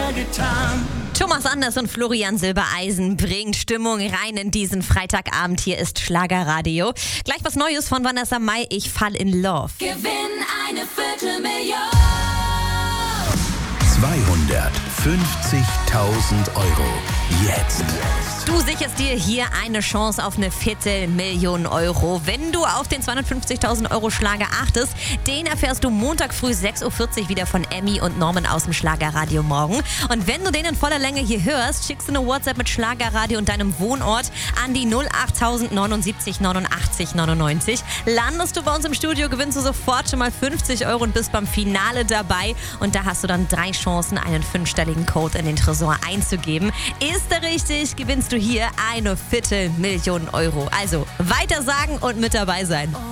schwer getan. Thomas Anders und Florian Silbereisen bringen Stimmung rein in diesen Freitagabend. Hier ist Schlagerradio. Gleich was Neues von Vanessa Mai, Ich fall in Love. Gewinn eine Viertelmillion. 250.000 Euro. Jetzt. Du sicherst dir hier eine Chance auf eine Viertelmillion Euro. Wenn du auf den 250.000 Euro Schlager achtest, den erfährst du Montag früh 6.40 Uhr wieder von Emmy und Norman aus dem Schlagerradio morgen. Und wenn du den in voller Länge hier hörst, schickst du eine WhatsApp mit Schlagerradio und deinem Wohnort an die 08000 79 89 99. Landest du bei uns im Studio, gewinnst du sofort schon mal 50 Euro und bist beim Finale dabei. Und da hast du dann 3 Chancen, einen 5-stelligen Code in den Tresor einzugeben. Ist er richtig, gewinnst du hier eine Viertelmillion Euro. Also weiter sagen und mit dabei sein.